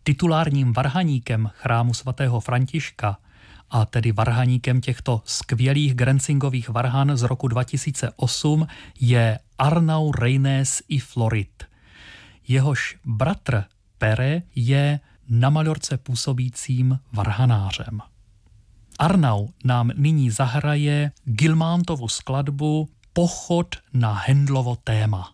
Titulárním varhaníkem chrámu svatého Františka, a tedy varhaníkem těchto skvělých Grenzingových varhan z roku 2008, je Arnau Reynés i Florit. Jehož bratr Pere je na Majorce působícím varhanářem. Arnau nám nyní zahraje Guilmantovu skladbu Pochod na Händlovo téma.